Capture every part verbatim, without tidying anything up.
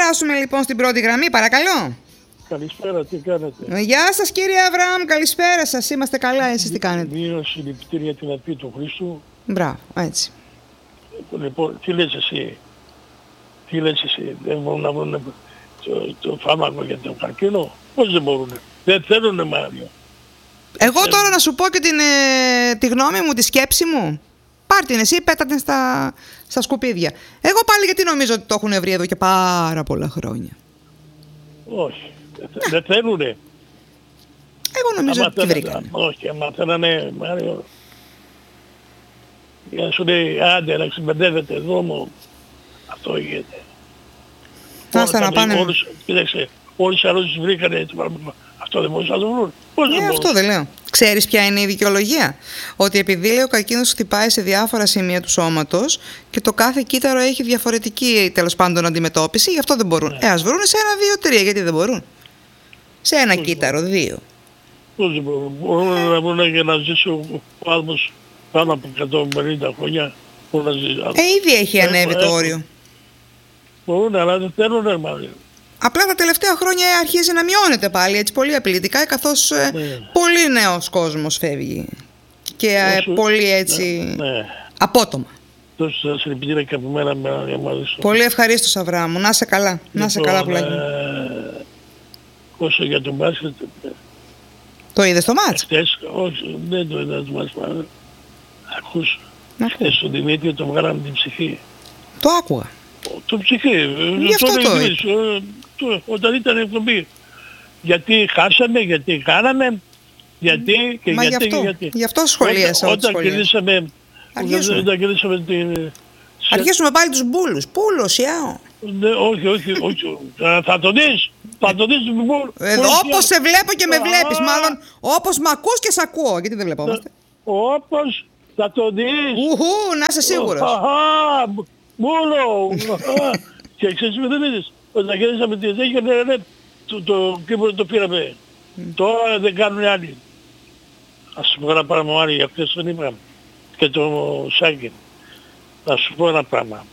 περάσουμε λοιπόν στην πρώτη γραμμή, παρακαλώ. Καλησπέρα, τι κάνετε? Γεια σας κύριε Αβραάμ, καλησπέρα σας. Είμαστε καλά, εσείς τι κάνετε? Μείωση συλληπιτήρια για την απειλή του Χρήστου. Μπράβο, έτσι. Λοιπόν, τι λες εσύ? Τι λες εσύ? Δεν μπορούν να βρουν το, το φάρμακο για τον καρκίνο? Πώς δεν μπορούν? Δεν θέλουνε, Μάριο. Εγώ δεν τώρα να σου πω και την, ε, τη γνώμη μου, τη σκέψη μου. Πάρ' την εσύ, πέτα την στα, στα σκουπίδια. Εγώ πάλι γιατί νομίζω ότι το έχουν βρει εδώ και πάρα πολλά χρόνια. Όχι. Δεν θέλουνε. Εγώ νομίζω ότι τη βρήκανε. Όχι, άμα θέλανε, Μάριο, για να σου λέει άντε να ξεμπεντεύετε εδώ μου, αυτό γίνεται. Άστα να πάνε. Όλους, κοίταξε, όλες οι αρρώστιες βρήκανε, αυτό δεν μπορούσαν να το βρουν. Πώς δεν ε, μπορούν? αυτό δεν λέω. Ξέρεις ποια είναι η δικαιολογία? Ότι επειδή λέει ο καρκίνος χτυπάει σε διάφορα σημεία του σώματος και το κάθε κύτταρο έχει διαφορετική τέλος πάντων αντιμετώπιση, γι' αυτό δεν μπορούν. Ναι. Ε, ας βρουν σε ένα, δύο, τρία, γιατί δεν μπορούν? Σε ένα πώς κύτταρο, μπορούν? Δύο. Πώς δεν μπορούν? Μπορούν ε. να βρουν για να ζήσει ο άνθρωπος πάνω από εκατόν πενήντα χρόνια. Να ζήσει. Ε, ήδη έχει ε, ανέβει ε, το όριο. Μπορούν, αλλά δεν θέλουν, Μάριο. Απλά τα τελευταία χρόνια αρχίζει να μειώνεται πάλι έτσι πολύ απειλητικά, καθώς ναι. πολύ νέος κόσμος φεύγει και Όσο, πολύ έτσι ναι, ναι. απότομα. Τόσο συλληπιτήρια και από μένα για μαζί. Πολύ ευχαρίστως, Αβραάμ μου. Να είσαι καλά. Λοιπόν, να είσαι καλά που λέγει. Ε, όσο για τον μπάσκετ. Το είδες το μάτς? Χτες, όχι, δεν το είδα το μάτς. Ακούς, χτες στον Δημήτρη το βγάλαμε την ψυχή. Το άκουγα. Το ψυχή. Γι' αυτό το είπε. Όταν ήταν εκπομπή. Γιατί χάσαμε, γιατί κάναμε, γιατί και Μα γιατί γι' αυτό, και γιατί. Γι' αυτό σχολίασα. Όταν, όταν κερδίσαμε, όταν κερδίσαμε την... Αρχίσουμε πάλι τους μπούλους. Πούλος, ιάω. Ναι, όχι, όχι, όχι. Θα το δεις. Θα το δεις. Όπως σε βλέπω και με βλέπεις. Μάλλον όπως μ' ακούς και σ' ακούω. Γιατί δεν βλεπόμαστε? Όπως θα το δεις. Ουχού, να είσαι σίγουρος. Μπούλο. Και ξέρεις με δεν είδες. Όταν κερδίσαμε τη Ζέγια, ναι, ναι, το, το κύπρο το πήραμε. Mm. Τώρα δεν κάνουν άλλοι. Ας σου πω ένα πράγμα, Άρη, για αυτές τον είπα. Και το Σάκη. Να σου πω ένα πράγμα.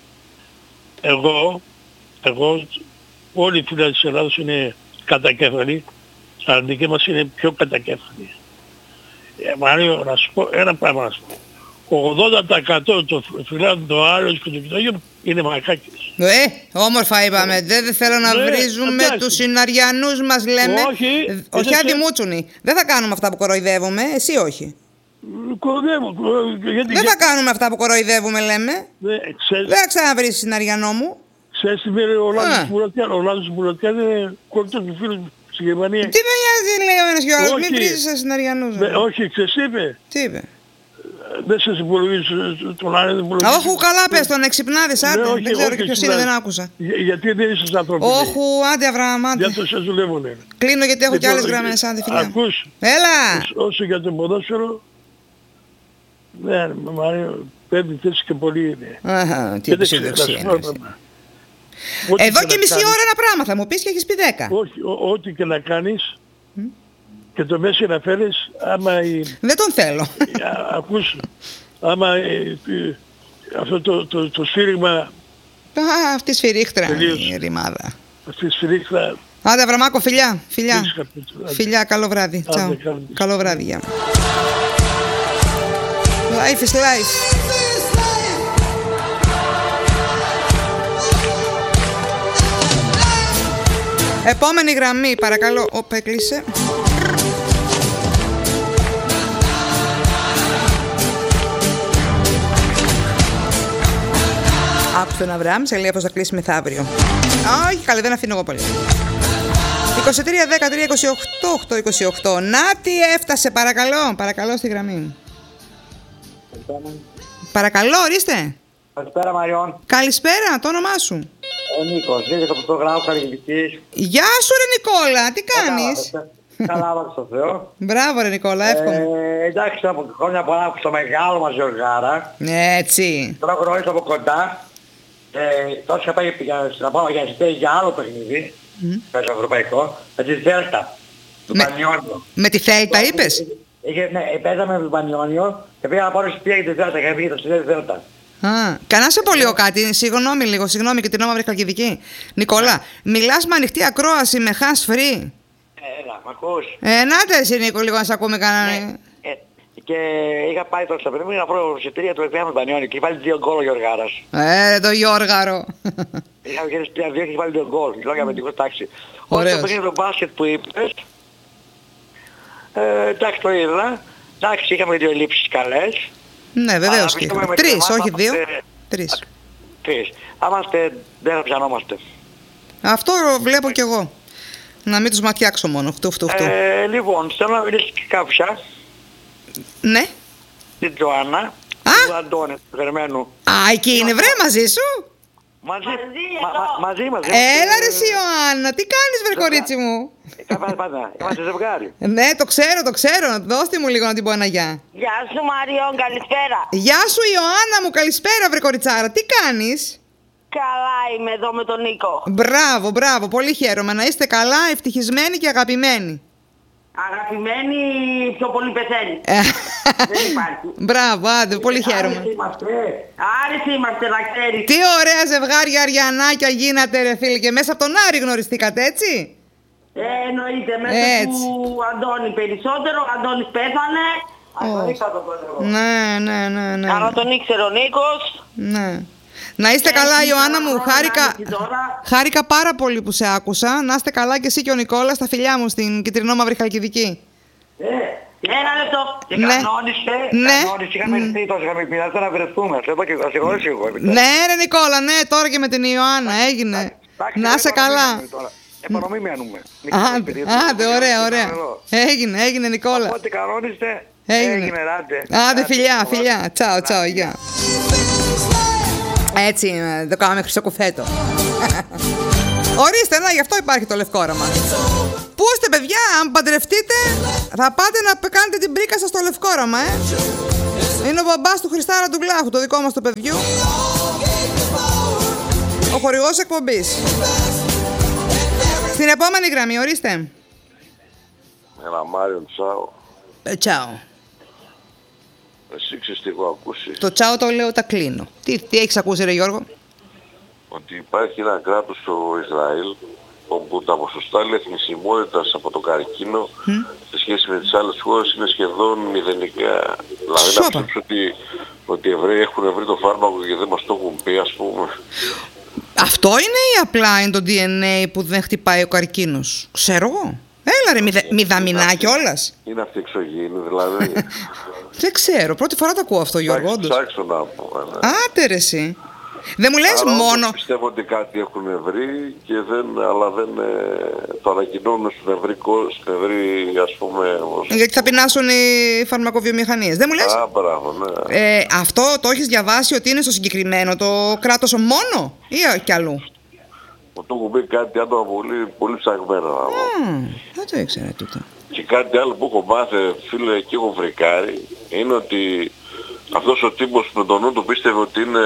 Εγώ, εγώ, όλοι οι φίλοι της Ελλάδος είναι κατακέφαλοι. Αλλά δική μας είναι πιο κατακέφαλοι. Ε, Μάριο, να σου πω ένα πράγμα να σου πω. ογδόντα τοις εκατό των φυλάδων των άλλων και των κοιταγιών είναι μακάκες. Ε, όμορφα είπαμε. Δεν δε θέλω να ναι, βρίζουμε εντάξει. Τους Συναριανούς μας λέμε. Όχι. Όχι αντιμούτσουνοι. Δεν θα κάνουμε αυτά που κοροϊδεύουμε. Εσύ όχι. Κοροϊδεύω. Γιατί... Δεν θα κάνουμε αυτά που κοροϊδεύουμε λέμε. Ναι, ξέρεις... Δεν θα ξαναβρεις Συναριανό μου. Ξέρεις τι πήρε ο Λάδος Μπουλωτιάν. Ο Λάδος Μπουλωτιάν είναι κολλητός του φίλου μου στη Γερμανία. Τι με νοιάζει λέει ο ένας και ο άλλος. Μην βρίζεις σε Συναριανούς. Όχι, ξέρεις τι είπε. Τι είπε? Δεν σας υπολογίζω τον άλλο, δεν υπολογίζω. Όχι, καλά πες τον, εξυπνάδες, άντε. Ναι, δεν ξέρω και ποιος είναι, δεν άκουσα. Για, γιατί δεν είσαι άνθρωποι. Όχι, άντε Αβραάμ, άντε. Για το σας δουλεύω, λένε. Κλείνω γιατί έχω και άλλες γραμμές, άντε φιλιά. Ακούς. Έλα. Όσο για το ποδόσφαιρο, ναι, Μάριο, πέμπτη θέση και πολύ είναι. Αχα, τι επισύντοξη είναι. Εδώ και μισή ώρα ένα πράγμα θα μου πεις και έχεις πει δέκα. Όχι, ό,τι και να κάνεις, και το Μέση να φέρεις, άμα η... Δεν τον θέλω. Ακούς, άμα η, η, αυτό το, το, το σφύριγμα... Α, αυτή σφυρίχτρα η ρημάδα. Αυτή η σφυρίχτρα... Άντε Αβραμάκο, φιλιά, φιλιά. Φιλιά, καλό βράδυ. Τσάου. Καλό βράδυ, γεια. Life is life. Επόμενη γραμμή, παρακαλώ. Όπα, έκλεισε. Άκουσε τον Αβραάμ, σε λέει πως θα κλείσει μεθαύριο. Όχι, καλή, δεν αφήνω εγώ πολύ. είκοσι τρία δεκατρία είκοσι οκτώ οκτώ είκοσι οκτώ. Να τι έφτασε, παρακαλώ. Παρακαλώ στη γραμμή. Παρακαλώ, ορίστε. Καλησπέρα Μαριών. Καλησπέρα, το όνομά σου? Ο Νίκος, βγήκε το πρωτογράφο καλλιτικής. Γεια σου ρε Νικόλα, τι κάνεις? Καλά, βάζω στο Θεό. Μπράβο ρε Νικόλα, εύχομαι. Ε, εντάξει, από χρόνια πολλά που στο μεγάλο μας Γιωργάρα. Έτσι. Τώρα γνωρίζω από κοντά. Ε, τότε είχα πάει να πάω για εισιτήρια για άλλο παιχνίδι. Mm. Στο ευρωπαϊκό. Με τη Δέλτα. Του με, Πανιόνιο. Με τη Θέλτα είπες? Είχε, ναι, παίζαμε με τον Πανιόνιο και πήγα να πάρω εισιτήρια για τη Δέλτα. Είχα βγει το στη Δέλτα. Α, κανά σε πολιό κάτι, συγγνώμη λίγο, συγγνώμη και την Νόμαυρη Χαλκιδική. Νικόλα, μιλάς με ανοιχτή ακρόαση με hands free. Έλα, μ' ακούς? Ε, να εσύ Νίκο, λίγο να σε ακούμε κανένα. Ναι. Ε, και είχα πάει τώρα στα παιδιά να βρω εισιτήρια του Εκβιάμου Πανιόνι και είχε βάλει δύο γκολ ο Γιωργάρας. Ε, το Γιώργαρο. Είχα βγει τρία δύο και είχε βάλει δύο γκολ. Λόγια με την τάξη. Ωραίος. Όσο πήγαινε το μπάσκετ που είπες, ε, εντάξει το είδα. Εντάξει, είχαμε δύο ελλείψεις καλές. Ναι, βεβαίως και πιστεύω με τρεις, την ομάδα όχι δύο. είμαστε- Τρεις. Τρεις. Άμα είμαστε, δεν θα πιανόμαστε. Αυτό βλέπω κι εγώ. Να μην τους ματιάξω μόνο. Φτου, φτου, φτου. Ε, λοιπόν, θέλω να μιλήσω και κάποια. Ναι. Την Τζοάννα. Α! Του Αντώνη, του Γερμένου. Α, εκεί είναι βρε μαζί σου. Μαζί, Μαζί μα, εδώ. μα, μαζί μας. Έλα ρε εσύ Ιωάννα, τι κάνεις βρε κορίτσι μου. Κάπου πάντα. Είμαστε ζευγάρι. Ναι, το ξέρω, το ξέρω. Δώστε μου λίγο να την πω ένα γεια. Γεια σου Μαριών, καλησπέρα. Γεια σου Ιωάννα μου, καλησπέρα βρε κοριτσάρα. Τι κάνεις? Καλά είμαι εδώ με τον Νίκο. Μπράβο, μπράβο, πολύ χαίρομαι. Να είστε καλά, ευτυχισμένοι και αγαπημένοι. Αγαπημένη, πιο πολύ πεθαίνει. Ε, Δεν υπάρχει. Μπράβο, άντε, πολύ χαίρομαι. Άρεσε είμαστε. Άρεσε είμαστε να ξέρεις. Τι ωραία ζευγάρια αριανάκια γίνατε ρε φίλε, και μέσα από τον Άρη γνωριστήκατε έτσι. Ε, εννοείται μέσα Έτσι. του Αντώνη περισσότερο. Ο Αντώνης πέθανε. Ναι, ναι, ναι, ναι. Αλλά τον ήξερε ο Νίκος. Ναι. Να είστε καλά Ιωάννα μου, χάρηκα, χάρηκα πάρα πολύ που σε άκουσα. Να είστε καλά και εσύ και ο Νικόλας, τα φιλιά μου στην Κιτρινό Μαύρη Χαλκιδική. Ένα λεπτό. Και Ναι. κανόνισε, Ναι. κανόνισε, είχαμε έρθει τόσο, είχαμε πει να βρεθούμε. Σε είπα και θα συγχωρήσω εγώ. επιτέλους. Ναι ρε Νικόλα, ναι, τώρα και με την Ιωάννα έγινε. Εντάξει, Να είσαι επανομή καλά. μένουμε τώρα. Επανομή μένουμε. Άντε, άντε, ωραία, ωραία. Έγινε, έγινε Νικόλα. Οπότε κανόνισε, Έγινε. έγινε, άντε. Άντε φιλιά, Άντε, φιλιά. Τσάω, τσάω, γεια. Έτσι είναι, το κάναμε χρυσοκουφέτο. Ορίστε, να, γι' αυτό υπάρχει το λευκό όραμα. Πού είστε παιδιά, αν παντρευτείτε, θα πάτε να κάνετε την πρίκα σας στο λευκό όραμα, ε. Είναι ο μπαμπάς του Χριστάρα του Γλάχου, το δικό μας του παιδιού. Ο χορηγός εκπομπής. Στην επόμενη γραμμή, ορίστε. Ένα Μάριο Τσάο. Ε, τσάω. Εσύ ξέρεις τι έχω ακούσει? Το τσάω το λέω, τα κλείνω. Τι, τι έχεις ακούσει ρε Γιώργο? Ότι υπάρχει ένα κράτος στο Ισραήλ όπου τα ποσοστά λεθνισιμότητας από το καρκίνο σε σχέση με τις άλλες χώρες είναι σχεδόν μηδενικά. Δηλαδή να Σόπα. πιστέψω ότι, ότι οι Εβραίοι έχουν βρει το φάρμακο και δεν μας το έχουν πει, ας πούμε. Αυτό είναι ή απλά είναι το ντι εν έι που δεν χτυπάει ο καρκίνος? Ξέρω εγώ. Έλα ρε, μηδε, μηδαμινά κιόλας. Είναι αυτή εξωγήινη δηλαδή. Δεν ξέρω, πρώτη φορά το ακούω αυτό Γιώργο, Εντάξει, όντως. ψάξω να πω. ναι. Άντε ρε εσύ. Δεν μου λες Άρα, μόνο... όντως πιστεύω ότι κάτι έχουν βρει, και δεν, αλλά δεν ε, το ανακοινώνουν στον ευρύ, κο- στον ευρύ, ας πούμε... ως- Γιατί θα πεινάσουν οι φαρμακοβιομηχανίες. Δεν μου λες. Α, μπράβο, ναι. Ε, αυτό το έχεις διαβάσει ότι είναι στο συγκεκριμένο το κράτος μόνο ή κι αλλού? Μου το έχουν πει κάτι άλλο πολύ, πολύ ψαγμένο. να πω. Α, δεν το ήξερα τούτο. Και κάτι άλλο που έχω μάθει, φίλε, και έχω βρικάρει, είναι ότι αυτός ο τύπος με τον νου του πίστευε ότι είναι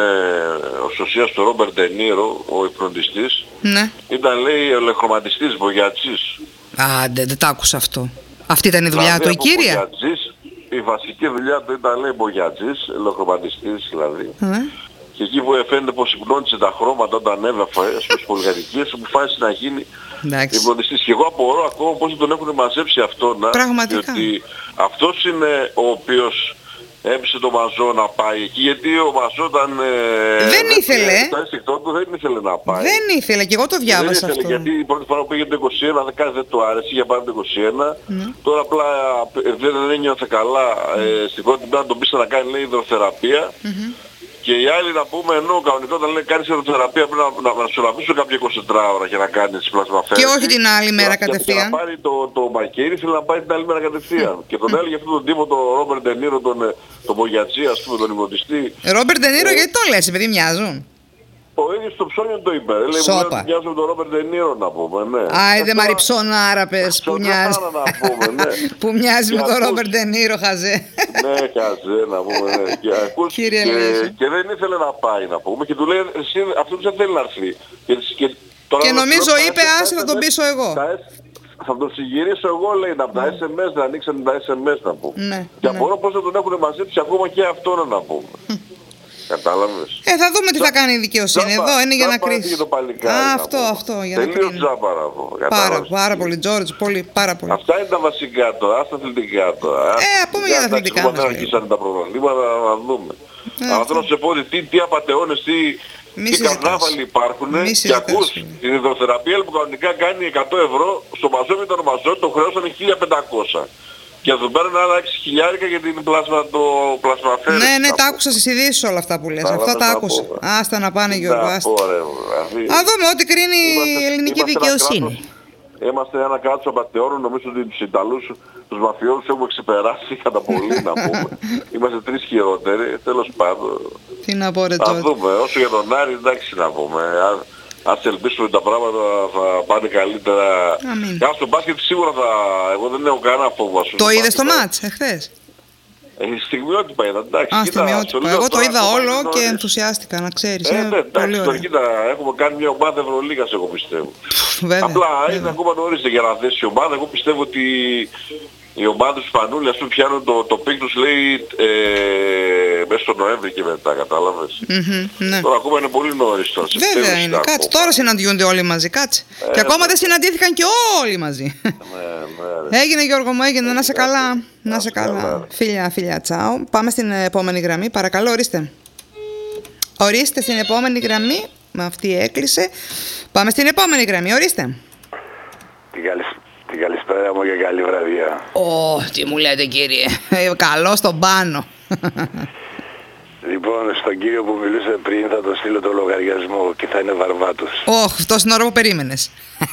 ο σωσίας του Ρόμπερ Ντενίρο, ο υπνοτιστής, Ναι. ήταν, λέει, ελεχρωματιστής, μπογιατζής. Άντε, δεν το άκουσα αυτό. Αυτή ήταν η δουλειά Δηλαδή, του, η από κύρια. μπογιατζής, η βασική δουλειά του ήταν, λέει, μπογιατζής, ελεχρωματιστής δηλαδή. Ε. Και εκεί που φαίνεται πως υπνώτισε τα χρώματα όταν έβαφε στις πολυκατοικίες, που φάσισε να γίνει Εντάξει. υπνοτιστής. Και εγώ απορώ ακόμα πώς δεν τον έχουν μαζέψει αυτόν. Πραγματικά. Διότι αυτός είναι ο οποίος έπεισε τον Μαζό να πάει εκεί, γιατί ο Μαζό ήταν... ε, Δεν ήθελε. Το αίσθηκτό του δεν ήθελε να πάει. Δεν ήθελε, και εγώ το δεν διάβασα ήθελε, αυτό. γιατί η πρώτη φορά που πήγε το είκοσι ένα δεν, δεν του άρεσε, για πάρει το είκοσι ένα. Τώρα απλά ε, δεν ένιωθε καλά. Ε, στην πρώτη μέρα τον πείσε να κάνει, λέει, υδροθεραπεία. Και οι άλλοι, να πούμε, ενώ κανονικά όταν λέει κάνεις υδροθεραπεία πρέπει να, να, να σου λαβήσουν κάποια εικοσιτετρά ώρα για να κάνεις πλασμαφέρηση. Και όχι την άλλη μέρα Και κατευθείαν. να πάρει το, το μακέρι, θέλει να πάει την άλλη μέρα κατευθείαν. Και τον έλεγε αυτόν τον τύπο, τον Ρόμπερ Ντενίρο, τον, ε, τον Μπογιατζή, ας πούμε, τον υπνοτιστή. Ρόμπερ Ντενίρο, γιατί το λες, επειδή μοιάζουν? Ο ίδιος στο ψώνιο το είπε. Λέει, μου λέει Σόπα. ότι μοιάζουν με τον Ρόμπερ Ντενίρο, να πούμε, ναι. Άιντε Αυτό- μαριψονάρα πες, που Ψωνάρα, μοιάζει. να πούμε, ναι. Που μοιάζει Και με τον ακούς- Ρόμπερ Ντενίρο, χαζέ. Ναι, κάτσε, να πούμε, ναι. Και, ακούς, Κύριε και, Λέσο. και δεν ήθελε να πάει, να πούμε. Και του λέει, εσύ, αυτός δεν θέλει να έρθει. Και, και, τώρα Και να- νομίζω τα είπε, ες εμ ες, άσε να τον πείσω εγώ. τα ες- Θα τον συγυρίσω εγώ, λέει, από τα ες εμ ες, να ανοίξαν τα ες εμ ες, να πούμε. Ναι, Και ναι. απορώ πώς δεν τον έχουν μαζέψει ακόμα και αυτόν, να πούμε. Κατάλαβες. Ε, θα δούμε τι θα κάνει η δικαιοσύνη. Τζάμπα, Εδώ είναι για να τζάμπα κρίσει. και το παλικάρι, Α, να αυτό, πω. αυτό. Για να Τελείως κρίνει. τζάμπα να πω. Πάρα, Κατάλαβες. πάρα πολύ, Τζόρτζ, πολύ, πάρα πολύ. Αυτά είναι τα βασικά τώρα, αυτά αθλητικά τώρα. Ε, πούμε για τα αθλητικά μας, Δεν λίγο. αρχίσανε τα προβλήματα, να δούμε. Ε, Αλλά θέλω να σε πω ότι τι, τι απατεώνες, τι, Μη τι συζητάς. καρνάβαλοι υπάρχουν Μη και συζητάς, ακούς φίλε. την υδροθεραπεία που κανονικά κάνει εκατό ευρώ, στο μαζό τον μαζό το χρεώσανε χίλια πεντακόσια. Και θα του παίρνουν άλλα έξι χιλιάρικα για την πλάσμα, το πλασμαφέρεση. Ναι, ναι, τα άκουσα στις ειδήσεις όλα αυτά που λες. Τα Αυτά βάλαμε τα να άκουσα. πω. Άστα να πάνε, Γιώργο, άστα. Α δούμε ό,τι κρίνει η Είμαστε- ελληνική είμαστε ένα δικαιοσύνη. κράτος- Είμαστε ένα κράτος απατεώνων, νομίζω ότι τους Ιταλούς, τους μαφιόζους έχουμε ξεπεράσει κατά πολύ να πούμε. Είμαστε τρεις χειρότεροι, τέλος πάντων. Τι να πω, ρε Θα Τζόρτζ. δούμε, όσο για τον Άρη εντάξει να πούμε. Α- Ας ελπίσουμε ότι τα πράγματα θα πάνε καλύτερα. Αμήν. Κάπου στο μπάσκετ σίγουρα θα... Εγώ δεν έχω κανένα φόβο. ας πούμε, Το στο είδες το μπάσκετ. μάτς εχθές? Ε, στιγμιότυπα είδα, εντάξει. Α, κοίτα, στιγμιότυπα. στο λέω Εγώ το τώρα, είδα ακόμα όλο είναι και νωρίς. ενθουσιάστηκα, να ξέρεις. Ε, Είναι ναι, πολύ εντάξει, τώρα ωραία. κοίτα, έχουμε κάνει μια ομάδα Ευρωλίγας εγώ πιστεύω. Βέβαια. Απλά είναι βέβαια. ακόμα νωρίς για να θέσει η ομάδα. Εγώ πιστεύω ότι οι ομάδες του Σπανούλη ας πούμε πιάνουν το, το πικ τους λέει ε, μέσα στο Νοέμβρη και μετά, κατάλαβες. Μμμ, ναι. Τώρα ακόμα είναι πολύ νωρίς τώρα. Βέβαια Σεπτέμβρης είναι. είναι Κάτσε, ακόμα. τώρα συναντιούνται όλοι μαζί, κάτσε. Και ακόμα δεν συναντήθηκαν και όλοι μαζί. Ναι, ναι, ρε. Έγινε, Γιώργο μου, έγινε. Να σε καλά. Να σε καλά. καλά. Φιλιά, φιλιά, τσάου. Πάμε στην επόμενη γραμμή. Παρακαλώ, ορίστε. Ορίστε στην επόμενη γραμμή. Με αυτή έκλεισε. Πάμε στην επόμενη γραμμή. Ορίστε. Την, καλησ... την καλησπέρα μου και καλή βραδιά. Ω, τι μου λέτε, κύριε. Ε, Καλό στον πάνω. Λοιπόν, στον κύριο που μιλούσε πριν θα το στείλω το λογαριασμό και θα είναι Βαρβάτος. Όχ, αυτό είναι ώρα που περίμενες.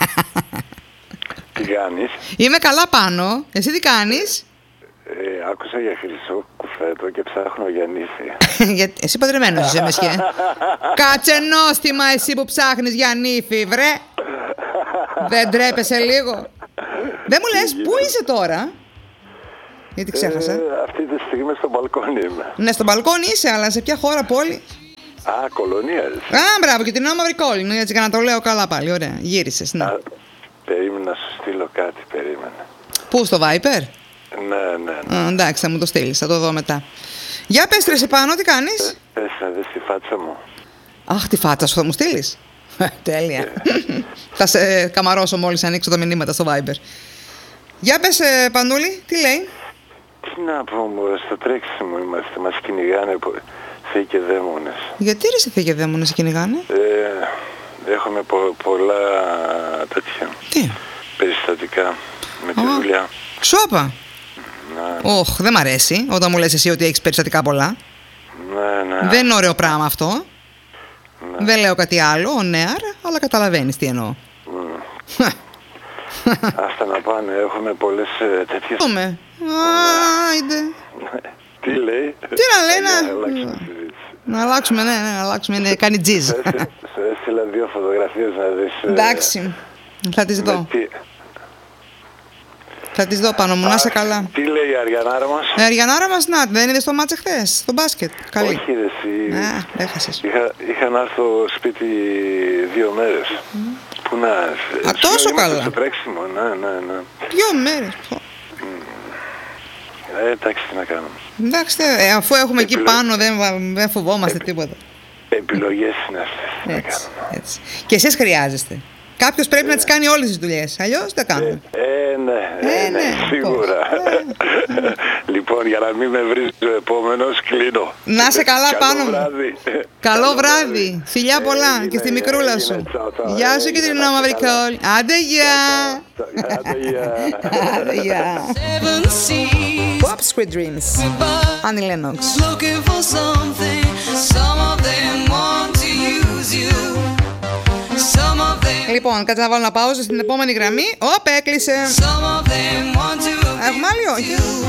Τι κάνεις? Είμαι καλά πάνω. Εσύ τι κάνεις? Ε, άκουσα για χρυσό κουφέτο και ψάχνω για νύφη. Γιατί εσύ παντρεμένος είσαι, Μεσχέ. Κάτσε νόστιμα εσύ που ψάχνεις για νύφη, βρε. Δεν τρέπεσαι λίγο? Δεν μου λες, πού είσαι τώρα? Γιατί ξέχασα. Ε, αυτή τη στιγμή στο μπαλκόνι είμαι. Ναι, στο μπαλκόνι είσαι, αλλά σε ποια χώρα, πόλη? Α, κολονία. Α, μπράβο, και την Νέα Μαυρικόλη. Ναι, έτσι για να το λέω καλά πάλι. Ωραία, γύρισες, ναι. Α, περίμενα να σου στείλω κάτι, περίμενα. Πού, στο Viper? Ναι, ναι, ναι. Α, εντάξει, θα μου το στείλεις, θα το δω μετά. Για πες τρε πάνω, τι κάνεις? Πες να δεις τη φάτσα μου. Αχ, τη φάτσα σου θα μου στείλεις. Τέλεια. Θα σε καμαρώσω μόλις ανοίξω τα μηνύματα στο Viber. Για πες, ε, Πανούλη, τι λέει? Τι να πω, μωρέ, στο τρέξιμο είμαστε, μας κυνηγάνε πο- θεοί και δαίμονες. Γιατί ρε σε θεοί και δαίμονες σε κυνηγάνε? Ε, έχουμε πο- πολλά τέτοια Τι? περιστατικά με τη Α. δουλειά. Σώπα. Ναι, Όχ, δεν μ' αρέσει όταν μου λες εσύ ότι έχεις περιστατικά πολλά. ναι, ναι. Δεν είναι ωραίο πράγμα αυτό. Δεν λέω κάτι άλλο, ο νέαρ, αλλά καταλαβαίνεις τι εννοώ. Άστα να πάνε, έχουμε πολλές ε, τέτοιες... Δούμε. Άιντε. Τι λέει? Τι να λέει, Ε, να- αλλάξουμε συζήτηση. Να αλλάξουμε, ναι, ναι, να αλλάξουμε. Είναι, κάνει τζιζ. Σου έστει- Σου έστειλα δύο φωτογραφίες να δεις... ε, Εντάξει. Θα τις με δω. τι- Θα τις δω πάνω μου, να είσαι καλά. Τι λέει η Αριανάρα μας? Ε, Αριανάρα μας, να, δεν είδες το μάτσε χθες, στο μπάσκετ. Καλή. Όχι ρε εσύ. Α, έχασες. Είχα, είχα να έρθω σπίτι δύο μέρες. Πού να... Α, τόσο είμαστε καλά. Στο τρέξιμο, ναι, ναι, ναι. Δυο μέρες. Πω. Ε, εντάξει, τι να κάνουμε. Εντάξει, ε, αφού έχουμε εκεί Επιλογή. πάνω, δεν, βα- δεν φοβόμαστε τίποτα. Επιλογές είναι αυτές. Τι να Έτσι, κάνουμε. έτσι. Και εσείς χρειάζεστε. Κάποιος πρέπει να τις κάνει όλες τις δουλειές. Αλλιώς δεν κάνουμε. Ε, ναι, ε, Ε, ναι, ναι, σίγουρα. Λοιπόν, για να μην με βρίζει ο επόμενος, κλείνω. Να είσαι καλά πάνω μου. Καλό βράδυ. Καλό βράδυ. Φιλιά πολλά Έγινε, και στη μικρούλα σου. έγινε. Τσάου, τσάου. Γεια σου και Έγινε, την να Νέα είστε καλά. Μαυρικόλη. Άντε γεια. Άντε, γεια. Άντε γεια. Seven seas, Pop Sweet Dreams. but Annie Lennox. looking for something. Some of them want to use you. Some of them, Λοιπόν, κάτσε να βάλω ένα παύζα στην επόμενη γραμμή. Ωπ, έκλεισε. some of them want to Έχουμε άλλη, όχι? you.